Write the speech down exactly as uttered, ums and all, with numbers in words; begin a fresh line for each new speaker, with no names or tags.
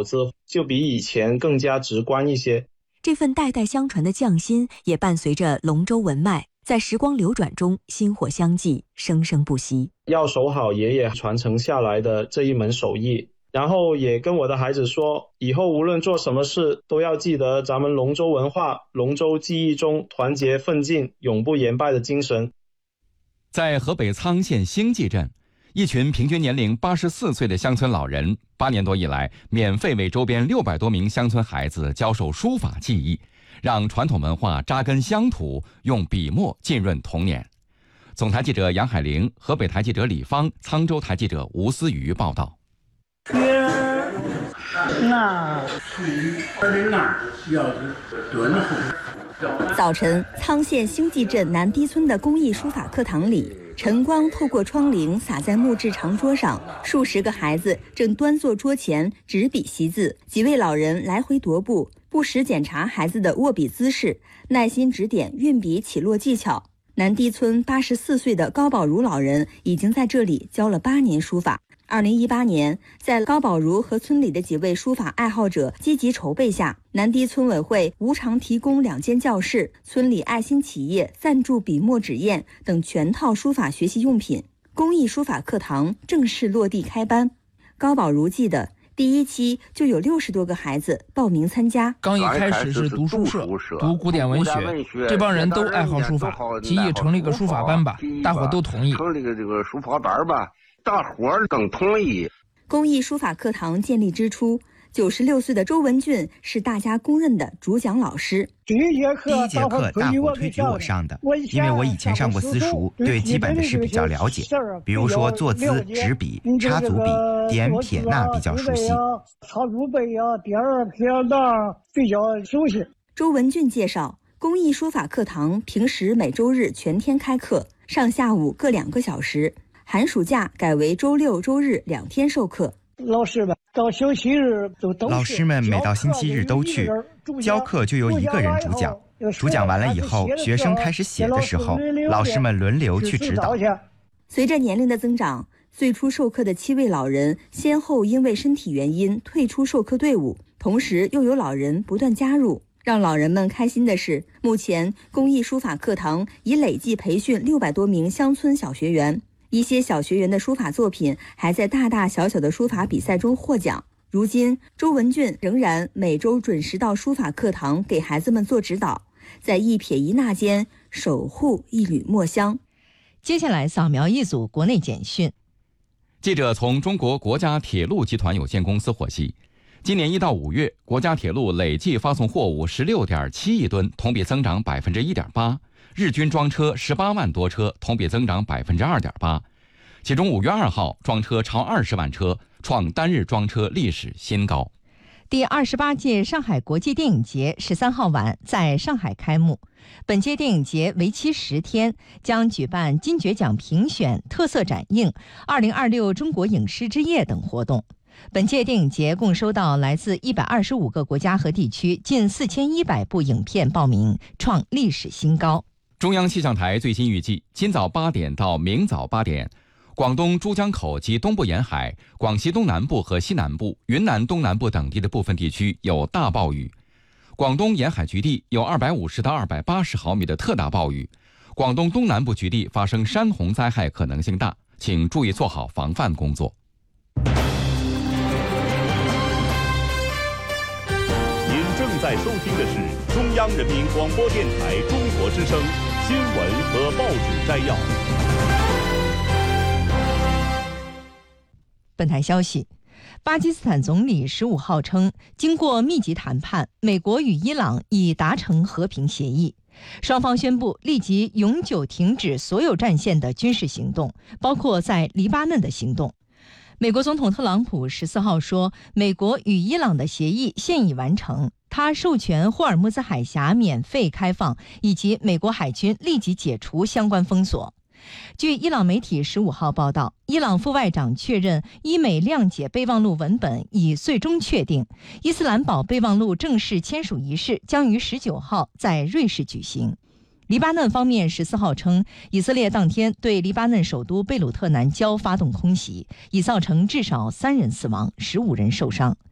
口子就比以前更加直观一些。
这份代代相传的匠心也伴随着龙舟文脉，在时光流转中薪火相继，生生不息。
要守好爷爷传承下来的这一门手艺，然后也跟我的孩子说，以后无论做什么事都要记得咱们龙舟文化、龙舟技艺中团结奋进、永不言败的精神。
在河北沧县兴济镇，一群平均年龄八十四岁的乡村老人，八年多以来，免费为周边六百多名乡村孩子教授书法技艺，让传统文化扎根乡土，用笔墨浸润童年。总台记者杨海玲，河北台记者李芳，沧州台记者吴思瑜报道。
早晨，沧县兴济镇南堤村的公益书法课堂里，晨光透过窗棂洒在木质长桌上，数十个孩子正端坐桌前执笔习字，几位老人来回踱步，不时检查孩子的握笔姿势，耐心指点运笔起落技巧。南堤村八十四岁的高宝如老人已经在这里教了八年书法。二零一八年，在高宝如和村里的几位书法爱好者积极筹备下，南堤村委会无偿提供两间教室，村里爱心企业赞助笔墨纸砚等全套书法学习用品，公益书法课堂正式落地开班。高宝如记得，第一期就有六十多个孩子报名参加。
刚一开始是读书社，读古典文学，这帮人都爱好书法，提议成立个书法班吧，大伙都同意。
成立个这个书法班吧，大伙儿更同意。
公益书法课堂建立之初，九十六岁的周文俊是大家公认的主讲老师。
第一节课大伙推举我上的，因为我以前上过私塾，对基本的事比较了解，比如说坐姿、执笔、插足笔、点撇捺比较熟悉。
擦足背啊、点儿撇捺比较熟悉。
周文俊介绍，公益书法课堂平时每周日全天开课，上下午各两个小时。寒暑假改为周六周日两天授课。
老师们到星期日都都
老师们每到星期日都去教课，就由一个人主讲，主讲完了以后，学生开始写的时候，老师们轮流去指导。
随着年龄的增长，最初授课的七位老人先后因为身体原因退出授课队伍，同时又有老人不断加入。让老人们开心的是，目前公益书法课堂已累计培训六百多名乡村小学员。一些小学员的书法作品还在大大小小的书法比赛中获奖。如今，周文俊仍然每周准时到书法课堂给孩子们做指导，在一撇一捺间守护一缕墨香。
接下来扫描一组国内简讯。
记者从中国国家铁路集团有限公司获悉，今年一到五月，国家铁路累计发送货物十六点七亿吨，同比增长百分之一点八。日均装车十八万多车，同比增长百分之二点八。其中五月二号装车超二十万车，创单日装车历史新高。
第二十八届上海国际电影节十三号晚在上海开幕。本届电影节为期十天，将举办金爵奖评选、特色展映、二零二六中国影师之夜等活动。本届电影节共收到来自一百二十五个国家和地区近四千一百部影片报名，创历史新高。
中央气象台最新预计，今早八点到明早八点，广东珠江口及东部沿海、广西东南部和西南部、云南东南部等地的部分地区有大暴雨，广东沿海局地有二百五十到二百八十毫米的特大暴雨，广东东南部局地发生山洪灾害可能性大，请注意做好防范工作。
您正在收听的是中央人民广播电台中国之声新闻和报纸摘要。
本台消息，巴基斯坦总理十五号称，经过密集谈判，美国与伊朗已达成和平协议，双方宣布立即永久停止所有战线的军事行动，包括在黎巴嫩的行动。美国总统特朗普十四号说，美国与伊朗的协议现已完成，他授权霍尔木兹海峡免费开放，以及美国海军立即解除相关封锁。据伊朗媒体十五号报道，伊朗副外长确认伊美谅解备忘录文本已最终确定，伊斯兰堡备忘录正式签署仪式将于十九号在瑞士举行。黎巴嫩方面十四号称，以色列当天对黎巴嫩首都贝鲁特南郊发动空袭，已造成至少三人死亡，十五人受伤。